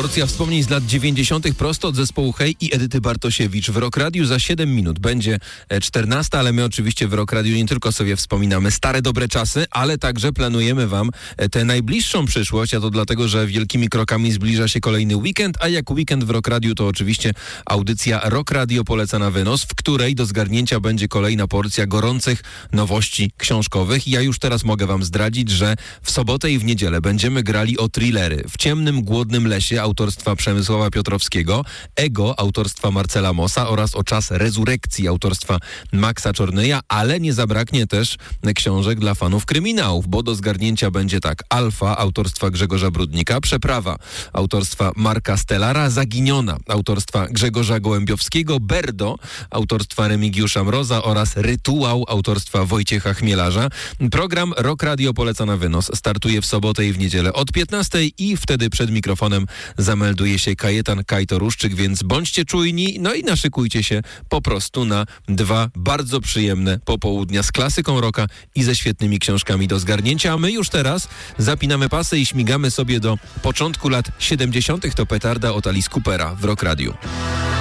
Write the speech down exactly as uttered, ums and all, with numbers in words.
Porcja wspomnień z lat dziewięćdziesiątych prosto od zespołu Hej i Edyty Bartosiewicz. W Rock Radiu za siedem minut będzie czternasta, ale my oczywiście w Rock Radiu nie tylko sobie wspominamy stare, dobre czasy, ale także planujemy wam tę najbliższą przyszłość, a to dlatego, że wielkimi krokami zbliża się kolejny weekend, a jak weekend w Rock Radiu to oczywiście audycja Rock Radio poleca na wynos, w której do zgarnięcia będzie kolejna porcja gorących nowości książkowych. Ja już teraz mogę wam zdradzić, że w sobotę i w niedzielę będziemy grali o thrillery. W ciemnym, głodnym lesie autorstwa Przemysława Piotrowskiego, Ego autorstwa Marcela Mossa oraz O czas rezurekcji autorstwa Maxa Czornyja, ale nie zabraknie też książek dla fanów kryminałów, bo do zgarnięcia będzie tak: Alfa autorstwa Grzegorza Brudnika, Przeprawa autorstwa Marka Stellara, Zaginiona autorstwa Grzegorza Gołębiowskiego, Berdo autorstwa Remigiusza Mroza oraz Rytuał autorstwa Wojciecha Chmielarza. Program Rock Radio poleca na wynos startuje w sobotę i w niedzielę od piętnastej i wtedy przed mikrofonem zamelduje się Kajetan Kajtoruszczyk, więc bądźcie czujni, no i naszykujcie się po prostu na dwa bardzo przyjemne popołudnia z klasyką rocka i ze świetnymi książkami do zgarnięcia. A my już teraz zapinamy pasy i śmigamy sobie do początku lat siedemdziesiątych. To Petarda od Alice Coopera w Rock Radiu.